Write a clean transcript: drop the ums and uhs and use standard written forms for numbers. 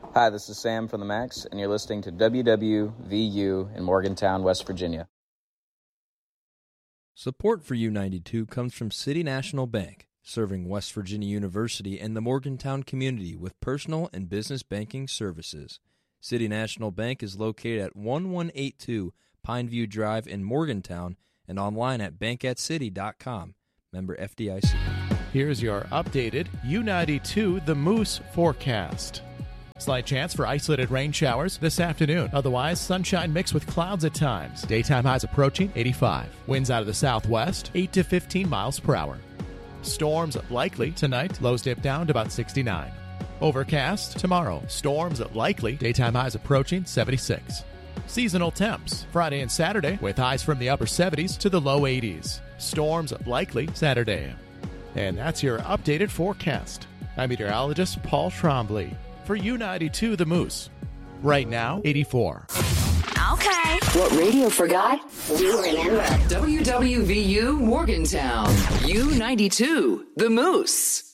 Hi, this is Sam from the Max, and you're listening to WWVU in Morgantown, West Virginia. Support for U92 comes from City National Bank, serving West Virginia University and the Morgantown community with personal and business banking services. City National Bank is located at 1182 Pineview Drive in Morgantown and online at bankatscity.com. Member FDIC. Here's your updated U92 The Moose forecast. Slight chance for isolated rain showers this afternoon. Otherwise, sunshine mixed with clouds at times. Daytime highs approaching 85. Winds out of the southwest, 8 to 15 miles per hour. Storms likely tonight. Lows dip down to about 69. Overcast tomorrow. Storms likely. Daytime highs approaching 76. Seasonal temps Friday and Saturday with highs from the upper 70s to the low 80s. Storms likely Saturday. And that's your updated forecast. I'm meteorologist Paul Trombley for U92 The Moose. Right now, 84. Okay. What radio forgot, we remember. WWVU Morgantown. U92 The Moose.